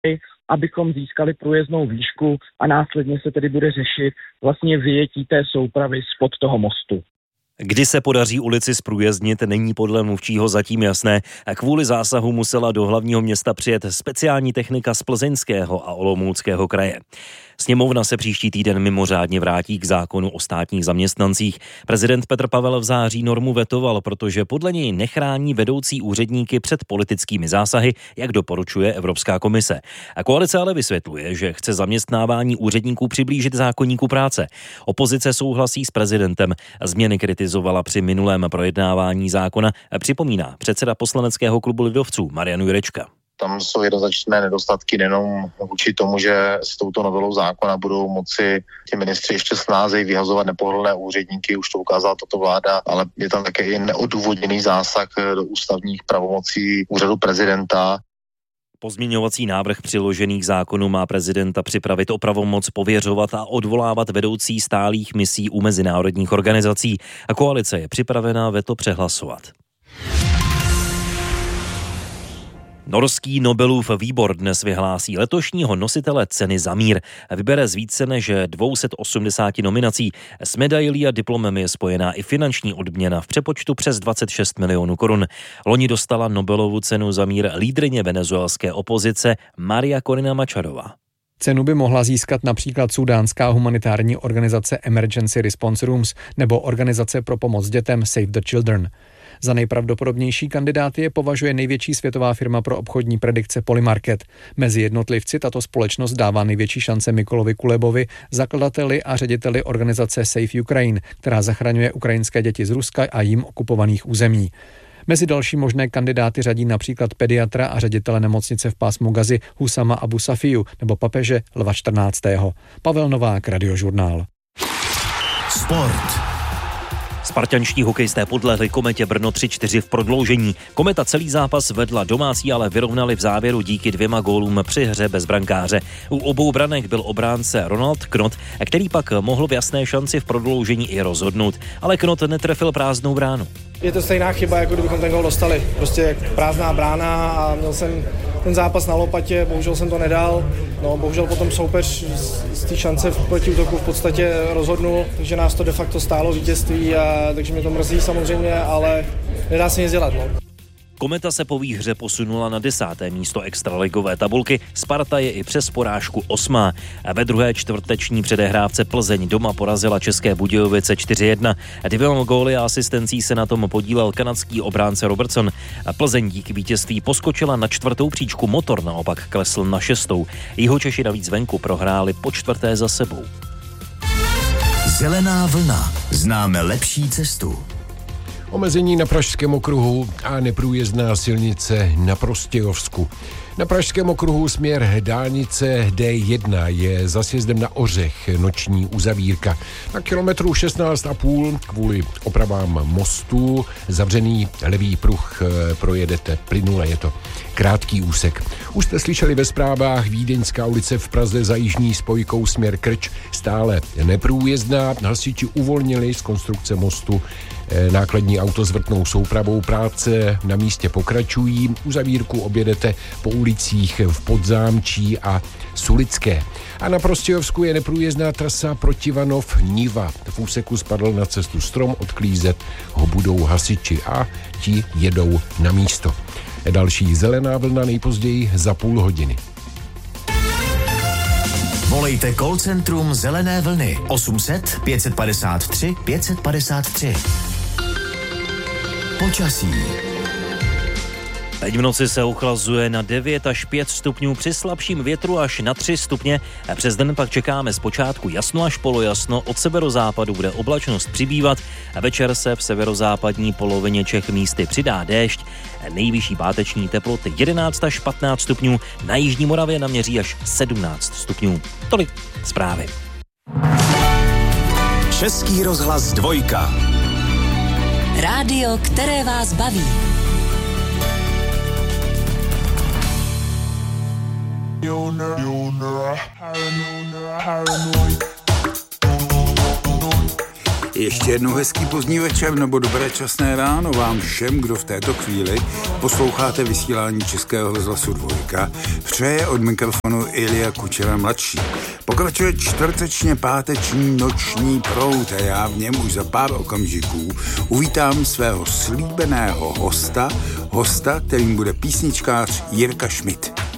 abychom získali průjezdnou výšku a následně se tedy bude řešit vlastně vyjetí té soupravy spod toho mostu. Kdy se podaří ulici zprůjezdnit, není podle mluvčího zatím jasné. Kvůli zásahu musela do hlavního města přijet speciální technika z Plzeňského a Olomouckého kraje. Sněmovna se příští týden mimořádně vrátí k zákonu o státních zaměstnancích. Prezident Petr Pavel v září normu vetoval, protože podle něj nechrání vedoucí úředníky před politickými zásahy, jak doporučuje Evropská komise. A koalice ale vysvětluje, že chce zaměstnávání úředníků přiblížit zákoníku práce. Opozice souhlasí s prezidentem. Změny kritizovala při minulém projednávání zákona, připomíná předseda poslaneckého klubu lidovců Marian Jurečka. Tam jsou jednoznačné nedostatky nejenom vůči tomu, že s touto novelou zákona budou moci ti ministři ještě snázeji vyhazovat nepohodlné úředníky, už to ukázala tato vláda, ale je tam také i neodůvodněný zásah do ústavních pravomocí úřadu prezidenta. Pozměňovací návrh přiložených zákonů má prezidenta připravit o pravomoc pověřovat a odvolávat vedoucí stálých misí u mezinárodních organizací. A koalice je připravená veto přehlasovat. Norský Nobelův výbor dnes vyhlásí letošního nositele ceny za mír. Vybere z více než 280 nominací. S medailí a diplomem je spojená i finanční odměna v přepočtu přes 26 milionů korun. Loni dostala Nobelovu cenu za mír lídryně venezuelské opozice Maria Corina Macharová. Cenu by mohla získat například súdánská humanitární organizace Emergency Response Rooms nebo organizace pro pomoc dětem Save the Children. Za nejpravděpodobnější kandidáty je považuje největší světová firma pro obchodní predikce Polymarket. Mezi jednotlivci tato společnost dává největší šance Mykolovi Kulebovi, zakladateli a řediteli organizace Save Ukraine, která zachraňuje ukrajinské děti z Ruska a jím okupovaných území. Mezi další možné kandidáty řadí například pediatra a ředitele nemocnice v pásmu Gazy Husama Abu Safiu nebo papeže Lva 14. Pavel Novák, Radiožurnál. Sport. Spartanští hokejisté podlehli Kometě Brno 3-4 v prodloužení. Kometa celý zápas vedla domácí, ale vyrovnali v závěru díky 2 gólům při hře bez brankáře. U obou branek byl obránce Ronald Knot, který pak mohl v jasné šanci v prodloužení i rozhodnout, ale Knot netrefil prázdnou bránu. Je to stejná chyba, jako kdybychom ten gól dostali. Prostě prázdná brána a měl jsem ten zápas na lopatě, bohužel jsem to nedal. No, bohužel potom soupeř z té šance v protiútoku v podstatě rozhodnul, takže nás to de facto stálo vítězství, takže mě to mrzí samozřejmě, ale nedá se nic dělat. No. Kometa se po výhře posunula na 10. místo extraligové tabulky, Sparta je i přes porážku 8. Ve druhé čtvrteční předehrávce Plzeň doma porazila České Budějovice 4-1. 2 góly a asistencí se na tom podílel kanadský obránce Robertson. Plzeň díky vítězství poskočila na 4. příčku, Motor naopak klesl na 6. Jihočeši navíc venku prohráli po 4. za sebou. Zelená vlna. Známe lepší cestu. Omezení na Pražském okruhu a neprůjezdná silnice na Prostějovsku. Na Pražském okruhu směr dálnice D1 je za sjezdem na Ořech noční uzavírka. Na kilometru 16,5 kvůli opravám mostu zavřený levý pruh projedete plynule, je to krátký úsek. Už jste slyšeli ve zprávách, Vídeňská ulice v Praze za jižní spojkou směr Krč stále neprůjezdná. Hasiči uvolnili z konstrukce mostu nákladní auto s vrtnou soupravou, práce na místě pokračují. Uzavírku objedete po ulicích v Podzámčí a Sulické. A na Prostějovsku je neprůjezdná trasa Protivanov-Niva. V úseku spadl na cestu strom, odklízet ho budou hasiči a ti jedou na místo. Další zelená vlna nejpozději za půl hodiny. Volejte call centrum Zelené vlny 800 553 553. Počasí. Teď v noci se ochlazuje na 9 až 5 stupňů, při slabším větru až na 3 stupně. Přes den pak čekáme zpočátku jasno až polojasno, od severozápadu bude oblačnost přibývat. Večer se v severozápadní polovině Čech místy přidá déšť. Nejvyšší páteční teploty 11 až 15 stupňů, na jižní Moravě naměří až 17 stupňů. Tolik zprávy. Český rozhlas 2. Rádio, které vás baví. Ještě jednou hezký pozdní večer nebo dobré časné ráno vám všem, kdo v této chvíli posloucháte vysílání Českého rozhlasu 2. Přeje od mikrofonu Ilja Kučera mladší. Pokračuje čtvrtečně páteční noční proud a já v něm už za pár okamžiků uvítám svého slíbeného hosta, kterým bude písničkář Jirka Schmidt.